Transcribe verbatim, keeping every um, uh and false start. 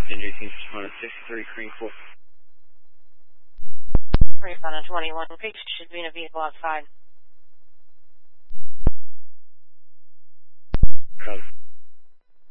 Ginger team on sixty-three Green Court. Refund on twenty-one. Page should be in a vehicle outside.